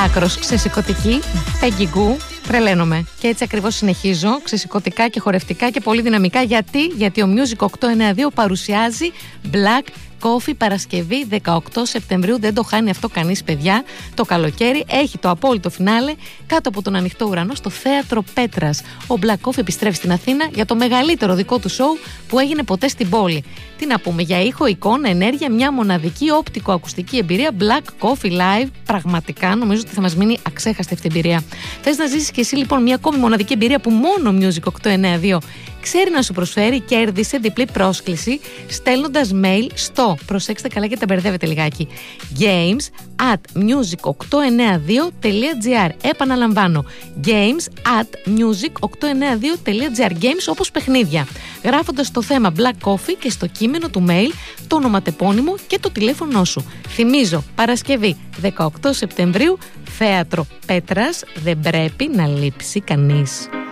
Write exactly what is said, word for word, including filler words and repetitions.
άκρος ξεσηκωτική, πεγκιγκού, τρελαίνομαι. Και έτσι ακριβώς συνεχίζω, ξεσηκωτικά και χορευτικά και πολύ δυναμικά. Γιατί, Γιατί ο Music οκτακόσια ενενήντα δύο παρουσιάζει Black Coffee Παρασκευή δεκαοκτώ Σεπτεμβρίου. Δεν το χάνει αυτό κανείς, παιδιά. Το καλοκαίρι έχει το απόλυτο φινάλε κάτω από τον ανοιχτό ουρανό στο Θέατρο Πέτρας. Ο Black Coffee επιστρέφει στην Αθήνα για το μεγαλύτερο δικό του σοου που έγινε ποτέ στην πόλη. Τι να πούμε, για ήχο, εικόνα, ενέργεια, μια μοναδική όπτικο-ακουστική εμπειρία. Black Coffee Live. Πραγματικά νομίζω ότι θα μας μείνει αξέχαστη αυτή η εμπειρία. Θες να ζήσεις και εσύ λοιπόν μια ακόμη μοναδική εμπειρία που μόνο Music οκτακόσια ενενήντα δύο ξέρει να σου προσφέρει? Κέρδισε διπλή πρόσκληση στέλνοντας mail στο, προσέξτε καλά και τα μπερδεύετε λιγάκι, games at music οκτακόσια ενενήντα δύο τελεία gr. Επαναλαμβάνω, games at music οκτακόσια ενενήντα δύο τελεία gr. Games όπως παιχνίδια, γράφοντας το θέμα Black Coffee και στο κείμενο του mail το ονοματεπώνυμο και το τηλέφωνο σου. Θυμίζω, Παρασκευή δεκαοκτώ Σεπτεμβρίου, Θέατρο Πέτρας, δεν πρέπει να λείψει κανείς.